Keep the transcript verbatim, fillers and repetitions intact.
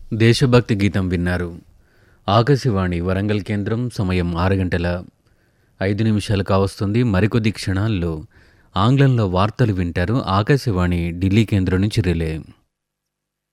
దేశభక్తి గీతం విన్నారు. ఆకాశవాణి వరంగల్ కేంద్రం. సమయం ఆరు గంటల ఐదు నిమిషాలు కావస్తుంది. మరికొద్ది క్షణాల్లో ఆంగ్లంలో వార్తలు వింటారు. ఆకాశవాణి ఢిల్లీ కేంద్రం నుంచి రిలే.